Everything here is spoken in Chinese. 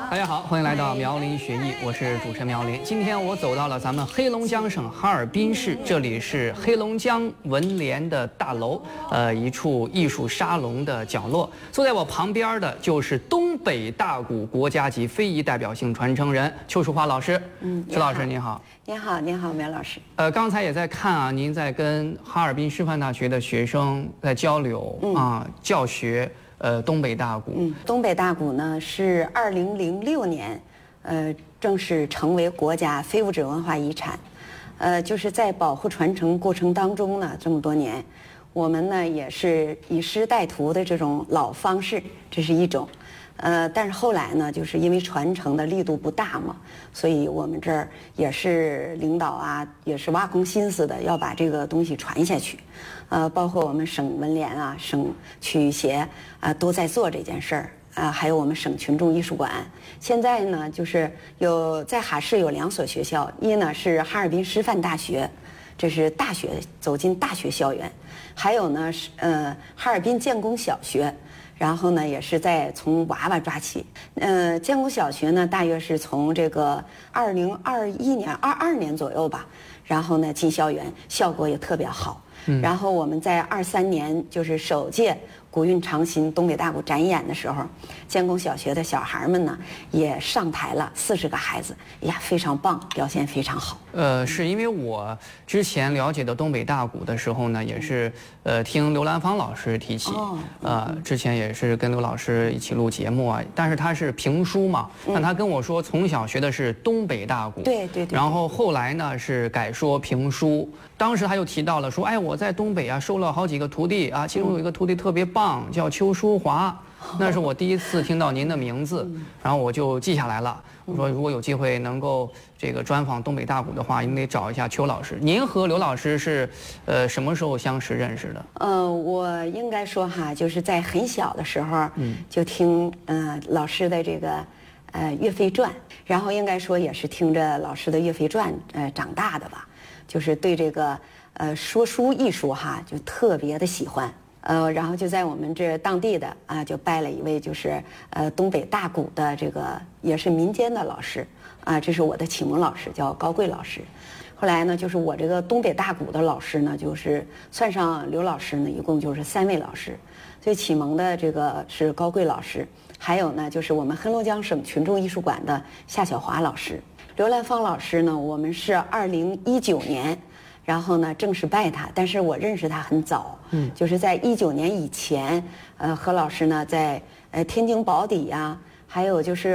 大家好，欢迎来到苗林学艺，我是主持人苗林。今天我走到了咱们黑龙江省哈尔滨市，这里是黑龙江文联的大楼，一处艺术沙龙的角落。坐在我旁边的就是东北大鼓国家级非遗代表性传承人邱淑华老师。邱老师您好。 您好，您好，苗老师。 刚才也在看啊，您在跟哈尔滨师范大学的学生在交流教学。东北大鼓， 东北大鼓呢是2006年，正式成为国家非物质文化遗产。就是在保护传承过程当中呢，这么多年，我们呢也是以师带徒的这种老方式，这是一种。但是后来呢，就是因为传承的力度不大嘛，所以我们这儿也是领导啊，也是挖空心思的要把这个东西传下去。包括我们省文联啊、省曲艺协啊都在做这件事儿啊，还有我们省群众艺术馆。现在呢，就是在哈市有2所学校，一呢是哈尔滨师范大学，这是大学走进大学校园，还有呢是哈尔滨建工小学。然后呢，也是在从娃娃抓起。建工小学呢，大约是从这个2021年、22年左右吧。然后呢，进校园，效果也特别好。然后我们在23年，就是首届古韵长新东北大鼓展演的时候，建工小学的小孩们呢也上台了，40个孩子，呀，非常棒，表现非常好。 是因为我之前了解的东北大鼓的时候呢，也是听刘兰芳老师提起，之前也是跟刘老师一起录节目啊，但是他是评书嘛，但他跟我说从小学的是东北大鼓， 对， 然后后来呢是改说评书，当时他又提到了说，哎，我在东北啊收了好几个徒弟啊，其中有一个徒弟特别棒，叫邱淑华。那是我第一次听到您的名字，然后我就记下来了。我说如果有机会能够这个专访东北大鼓的话，应该找一下邱老师。您和刘老师是什么时候相识认识的？ 我应该说哈，就是在很小的时候，就听老师的这个岳飞传，然后应该说也是听着老师的岳飞传长大的吧，就是对这个说书艺术哈就特别的喜欢。然后就在我们这当地的啊，就拜了一位就是东北大鼓的这个也是民间的老师啊，这是我的启蒙老师，叫高贵老师。后来呢，就是我这个东北大鼓的老师呢，就是算上刘老师呢，一共就是3位老师。所以启蒙的这个是高贵老师，还有呢就是我们黑龙江省群众艺术馆的夏小华老师。刘兰芳老师呢，我们是2019年。然后呢，正式拜他，但是我认识他很早，就是在19年以前，何老师呢在天津宝坻呀，还有就是